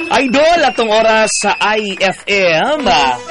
Idol, atong oras sa IFM.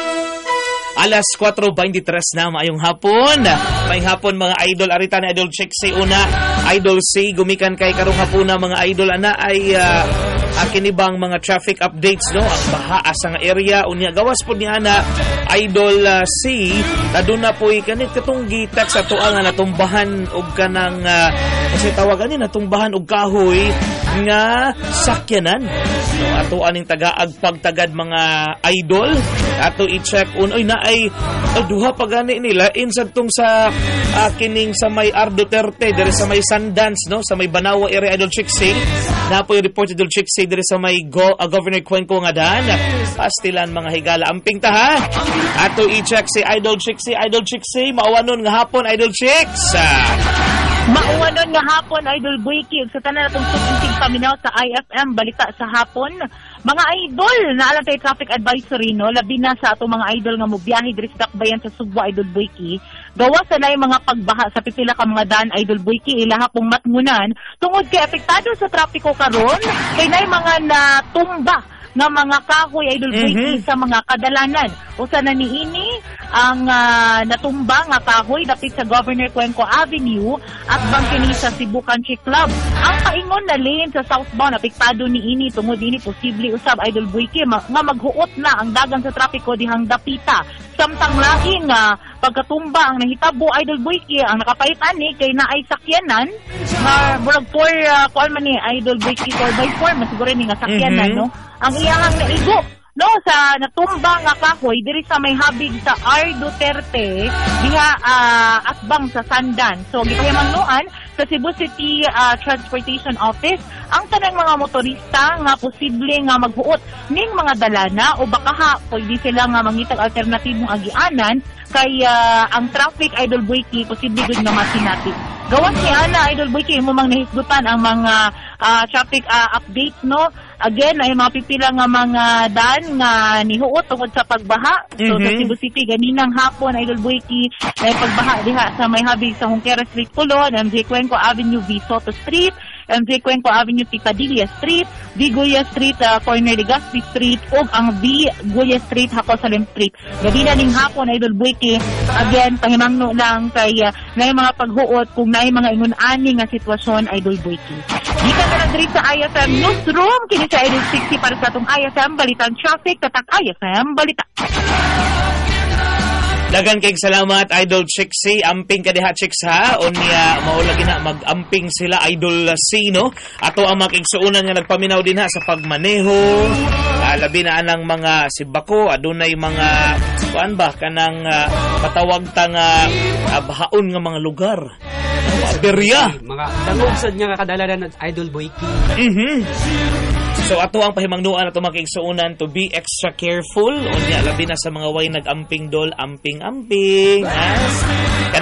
Alas 4:23 na maayong hapon. May hapon mga idol. Arita ni Idol Check say una. Idol C, gumikan kay karong hapon na mga idol. Ana ay kinibang mga traffic updates, no? Ang baha sa nga area. Unya, gawas po niya na Idol C. Naduna po kanit katong gitak sa tuang nga natumbahan og kanang kasi tawagan ni natumbahan og kahoy nga sakyanan. So, ato aning tagaag pagtagad mga idol. Ato i-check unoy na ay duha pa gani nila insad tong sa kining sa may Duterte dire sa may Sundance, no, sa may Banawa area. Idol Chixi na po yung report Idol Chixi dire sa may Governor Cuenco nga daan pastilan mga higala amping ta ha. Ato i-check si Idol Chixi maawanon nga hapon Idol Chicks. Mauwanon nga hapon, Idol Buiki. Sa tanan natong susunting paminaw sa IFM, balita sa hapon. Mga idol, naalang tayo traffic advisory, no? Labi na sa atong mga idol nga mobiyahe diri sa Dakbayan sa Sugbo, Idol Buiki. Gawa sa na mga pagbaha sa pipila ka mga daan, Idol Buiki, ilaha pong matngunan. Tungod kay apektado sa trapiko karon, kay na mga natumba nga mga kahoy Idol Buiki sa mga kadalanan. Usa na niini ang natumba nga kahoy dapit sa Governor Cuenco Avenue at bangkini sa Cebu Country Club. Ang paingon na lane sa southbound apektado niini tungod ini posible usab Idol Buiki nga maghuot na ang dagan sa trapiko dihang dapita. Samtang laing pagkatumba ang nahitabo Idol Buiki ang nakapait ani kay naay sakyanan nga murag for kuan man ni Idol Buiki 4x4 masiguro ni nga sakyanan no. Ang iyang naigo no sa natumba nga kahoy diri sa may habig sa Duterte diha asbang sa Sundance. So gipahimangnuan sa Cebu City Transportation Office ang tanang mga motorista nga posible nga maghuot ning mga dalana o baka pwede sila nga mangitag alternatibong agianan kay ang traffic Idol Buiki posible gud nga masinati. Gawas ni ana Idol Buiki mo mang nahisgutan ang mga traffic updates no. Again ay mga pipila nga mga daan nga nihuot tungod sa pagbaha. So sa Cebu City ganinang hapon Idol Buiki ay pagbaha diha sa may habig sa Junquera Street Pulod, MJ Cuenco Avenue V Soto Street, MJ Cuenco Avenue Picadilla Street, V Guya Street corner Legazpi Street ug ang V Guya Street Hacosalem Street. Gabi na ning hapon Idol Buiki. Again pahimangno lang kay nay mga paghuot kung nay mga ingon-ani nga sitwasyon Idol Buiki. Dito na lang diri sa IFM Newsroom kini sa Idol 60 para sa atong IFM Balitan Traffic tatak IFM Balita. Dagan kay salamat Idol Chixi, amping ka diha Chicks ha. Unya maulagi na mag-amping sila Idol C no. Ato ang makigsuunan nga nagpaminaw din ha sa pagmaneho. Labi na anang mga sibako, adunay mga kuan ba kanang patawag ta nga bahaon nga mga lugar. Berya. Mga dangog niya kadalanan Idol Buiki. So ato ang pahimangnuan ato makigsuunan to be extra careful. Unya labi na sa mga way nag-amping dol, amping.